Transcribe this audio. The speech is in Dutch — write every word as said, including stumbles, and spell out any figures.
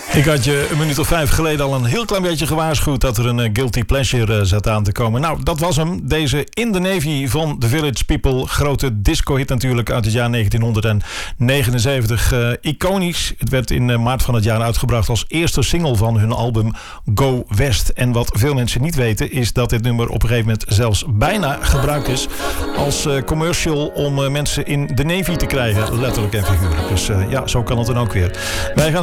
Ik had je een minuut of vijf geleden al een heel klein beetje gewaarschuwd dat er een uh, guilty pleasure uh, zat aan te komen. Nou, dat was hem. Deze In the Navy van The Village People. Grote disco-hit natuurlijk uit het jaar negentien negenenzeventig. Uh, iconisch. Het werd in uh, maart van het jaar uitgebracht als eerste single van hun album Go West. En wat veel mensen niet weten is dat dit nummer op een gegeven moment zelfs bijna gebruikt is als uh, commercial om uh, mensen in de Navy te krijgen. Letterlijk en figuurlijk. Dus uh, ja, zo kan het dan ook weer. Wij gaan